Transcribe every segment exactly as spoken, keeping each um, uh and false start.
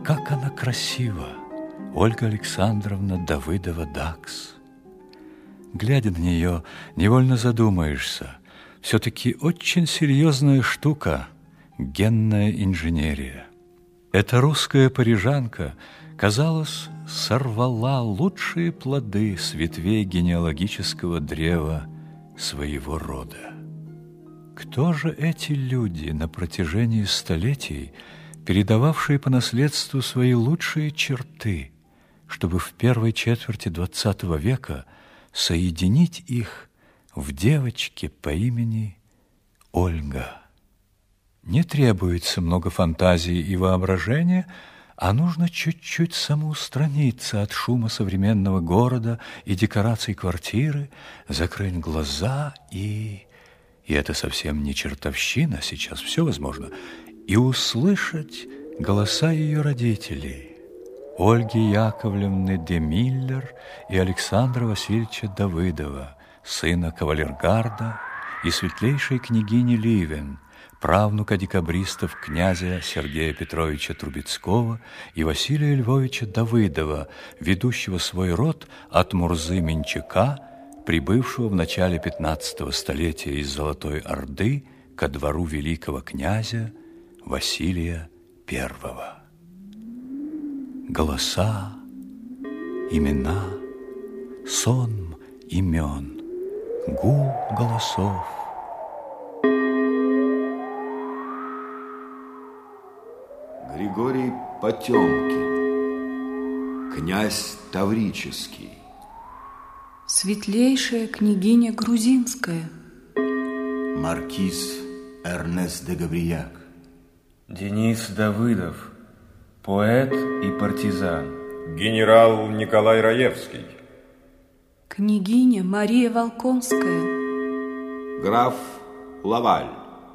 как она красива, Ольга Александровна Давыдова-Дакс. Глядя на нее, невольно задумаешься, все-таки очень серьезная штука – генная инженерия. Эта русская парижанка, казалось, сорвала лучшие плоды с ветвей генеалогического древа своего рода. Кто же эти люди на протяжении столетий, передававшие по наследству свои лучшие черты, чтобы в первой четверти двадцатого века соединить их в девочке по имени Ольга? Не требуется много фантазии и воображения, а нужно чуть-чуть самоустраниться от шума современного города и декораций квартиры, закрыть глаза и... И это совсем не чертовщина, сейчас все возможно, и услышать голоса ее родителей, Ольги Яковлевны де Миллер и Александра Васильевича Давыдова, сына кавалергарда и светлейшей княгини Ливен, правнука декабристов князя Сергея Петровича Трубецкого и Василия Львовича Давыдова, ведущего свой род от Мурзы Менчака, прибывшего в начале пятнадцатого столетия из Золотой Орды ко двору великого князя Василия Первого. Голоса, имена, сон имен, гул голосов. Григорий Потемкин, князь Таврический. Светлейшая княгиня Грузинская. Маркиз Эрнест де Габрияк. Денис Давыдов, поэт и партизан. Генерал Николай Раевский. Княгиня Мария Волконская. Граф Лаваль.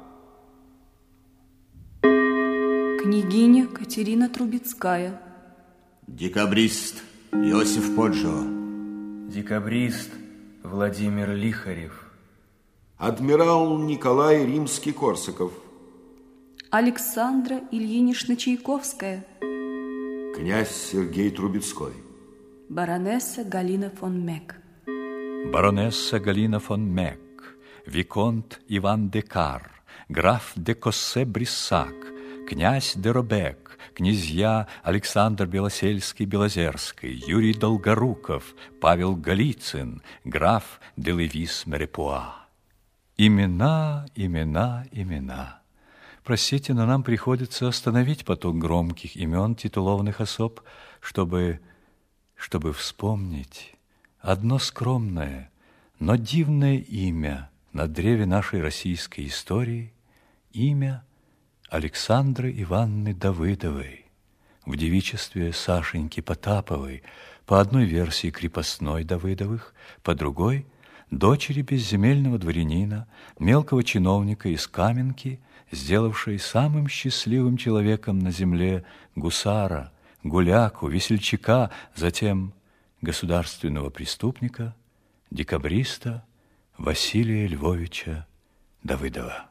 Княгиня Катерина Трубецкая. Декабрист Иосиф Поджо. Декабрист Владимир Лихарев. Адмирал Николай Римский-Корсаков. Александра Ильинична Чайковская. Князь Сергей Трубецкой. Баронесса Галина фон Мек. Баронесса Галина фон Мек, виконт Иван де Кар, граф де Коссе-Бриссак, князь де Робек, князья Александр Белосельский-Белозерский, Юрий Долгоруков, Павел Голицын, граф де Левис-Мерепуа. Имена, имена, имена. Простите, но нам приходится остановить поток громких имен титулованных особ, чтобы, чтобы вспомнить одно скромное, но дивное имя на древе нашей российской истории, имя Александры Ивановны Давыдовой, в девичестве Сашеньки Потаповой, по одной версии крепостной Давыдовых, по другой – дочери безземельного дворянина, мелкого чиновника из Каменки, сделавшей самым счастливым человеком на земле гусара, гуляку, весельчака, затем государственного преступника, декабриста Василия Львовича Давыдова.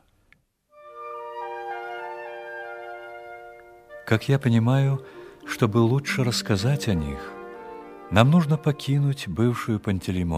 Как я понимаю, чтобы лучше рассказать о них, нам нужно покинуть бывшую Пантелеймон.